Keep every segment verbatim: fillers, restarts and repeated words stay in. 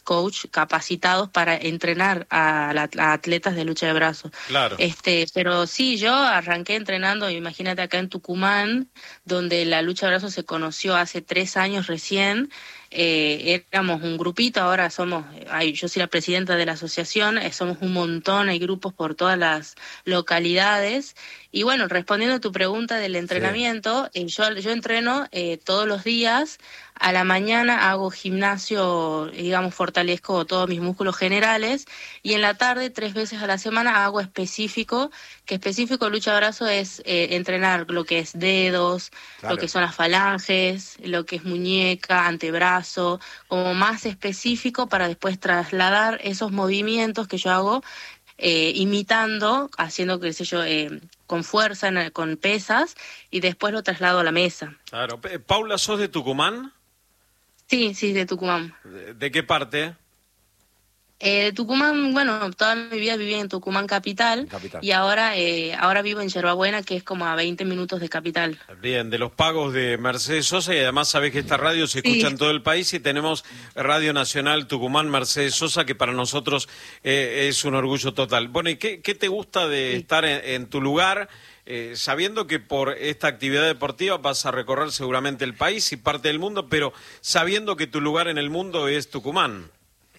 coach capacitados para entrenar a, la, a atletas de lucha de brazos. Claro. Este, pero sí, yo arranqué entrenando, imagínate, acá en Tucumán, donde la lucha de brazos se conoció hace tres años recién. Eh, éramos un grupito, ahora somos, ay, yo soy la presidenta de la asociación, eh, somos un montón, hay grupos por todas las localidades. Y bueno, respondiendo a tu pregunta del entrenamiento, sí. eh, yo, yo entreno eh, todos los días. A la mañana hago gimnasio, digamos, fortalezco todos mis músculos generales, y en la tarde, tres veces a la semana, hago específico, que específico lucha de brazo es eh, entrenar lo que es dedos, claro. lo que son las falanges, lo que es muñeca, antebrazo, como más específico para después trasladar esos movimientos que yo hago Eh, imitando, haciendo, qué sé yo, eh, con fuerza, en, con pesas, y después lo traslado a la mesa. Claro. Paula, ¿sos de Tucumán? Sí, sí, de Tucumán. ¿De, de qué parte? Eh, de Tucumán, bueno, toda mi vida viví en Tucumán capital, capital. y ahora eh, ahora vivo en Yerbabuena, que es como a veinte minutos de capital. Bien, de los pagos de Mercedes Sosa, y además sabés que esta radio se escucha sí. en todo el país, y tenemos Radio Nacional Tucumán Mercedes Sosa, que para nosotros eh, es un orgullo total. Bueno, ¿y qué, qué te gusta de sí. estar en, en tu lugar, eh, sabiendo que por esta actividad deportiva vas a recorrer seguramente el país y parte del mundo, pero sabiendo que tu lugar en el mundo es Tucumán?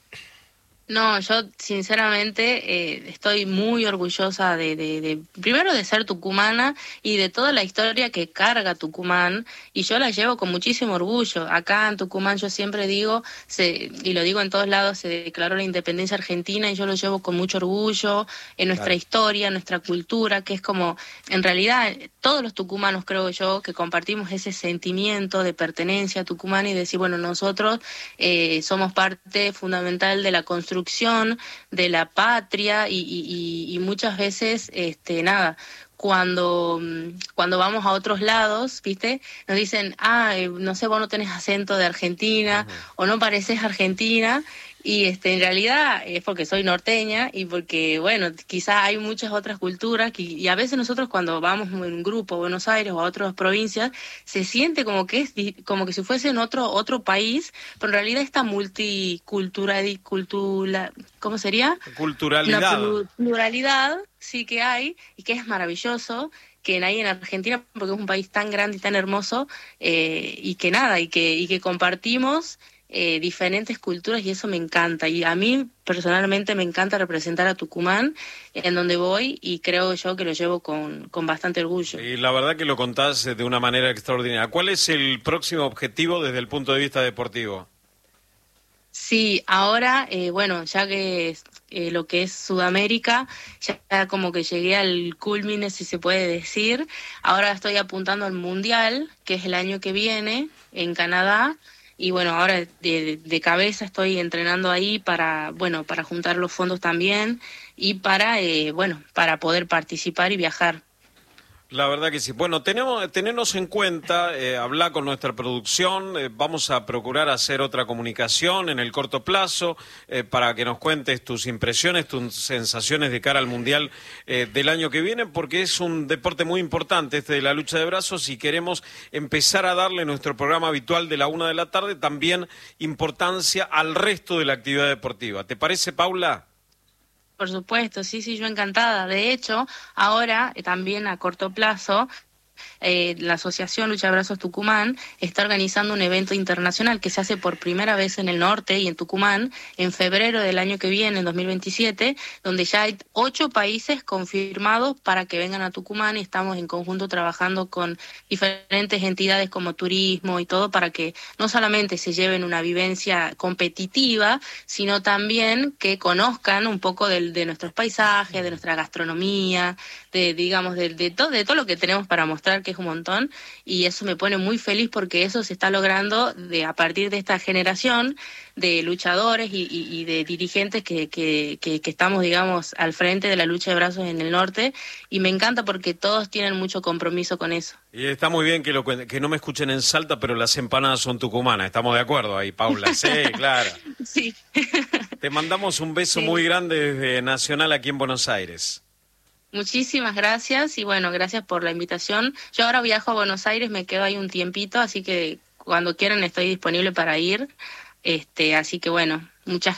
No, yo sinceramente eh, estoy muy orgullosa de, de, de, primero de ser tucumana y de toda la historia que carga Tucumán, y yo la llevo con muchísimo orgullo. Acá en Tucumán yo siempre digo, se, y lo digo en todos lados, se declaró la independencia argentina, y yo lo llevo con mucho orgullo en nuestra claro. historia, nuestra cultura, que es como, en realidad, todos los tucumanos, creo yo, que compartimos ese sentimiento de pertenencia a Tucumán y decir, bueno, nosotros eh, somos parte fundamental de la construcción de la patria, y, y, y muchas veces, este, nada, cuando cuando vamos a otros lados, ¿viste? Nos dicen, ah, no sé, vos no tenés acento de Argentina, uh-huh. o no pareces argentina, y este en realidad es porque soy norteña, y porque, bueno, quizás hay muchas otras culturas, que, y a veces nosotros cuando vamos en un grupo a Buenos Aires o a otras provincias, se siente como que es como que si fuese en otro otro país, pero en realidad esta multicultural, cultura, ¿cómo sería? Culturalidad. Una pluralidad, sí, que hay, y que es maravilloso, que hay en Argentina, porque es un país tan grande y tan hermoso, eh, y que nada, y que, y que compartimos eh, diferentes culturas, y eso me encanta. Y a mí personalmente me encanta representar a Tucumán en donde voy, y creo yo que lo llevo con, con bastante orgullo. Y la verdad que lo contás de una manera extraordinaria. ¿Cuál es el próximo objetivo desde el punto de vista deportivo? Sí, ahora, eh, bueno, ya que eh, lo que es Sudamérica, ya como que llegué al culmine, si se puede decir. Ahora estoy apuntando al Mundial, que es el año que viene, en Canadá. Y bueno, ahora de, de cabeza estoy entrenando ahí para, bueno, para juntar los fondos también, y para, eh, bueno, para poder participar y viajar. La verdad que sí. Bueno, tenemos, tenernos en cuenta, eh, hablar con nuestra producción, eh, vamos a procurar hacer otra comunicación en el corto plazo eh, para que nos cuentes tus impresiones, tus sensaciones de cara al Mundial eh, del año que viene, porque es un deporte muy importante este de la lucha de brazos, y queremos empezar a darle nuestro programa habitual de la una de la tarde también importancia al resto de la actividad deportiva. ¿Te parece, Paula? Por supuesto, sí, sí, yo encantada. De hecho, ahora eh, también a corto plazo, eh, la Asociación Lucha de Brazos Tucumán está organizando un evento internacional que se hace por primera vez en el norte y en Tucumán en febrero del año que viene, en dos mil veintisiete, donde ya hay ocho países confirmados para que vengan a Tucumán, y estamos en conjunto trabajando con diferentes entidades como turismo y todo, para que no solamente se lleven una vivencia competitiva, sino también que conozcan un poco del, de nuestros paisajes, de nuestra gastronomía, de, digamos, de, de, todo, de todo lo que tenemos para mostrar, que es un montón, y eso me pone muy feliz, porque eso se está logrando de a partir de esta generación de luchadores y, y, y de dirigentes que, que, que, que estamos, digamos, al frente de la lucha de brazos en el norte, y me encanta porque todos tienen mucho compromiso con eso. Y está muy bien que, lo, que no me escuchen en Salta, pero las empanadas son tucumanas, estamos de acuerdo ahí, Paula. Sí, claro. Sí. Te mandamos un beso sí. muy grande desde Nacional aquí en Buenos Aires. Muchísimas gracias, y bueno, gracias por la invitación. Yo ahora viajo a Buenos Aires, me quedo ahí un tiempito, así que cuando quieran estoy disponible para ir. Este, así que bueno, muchas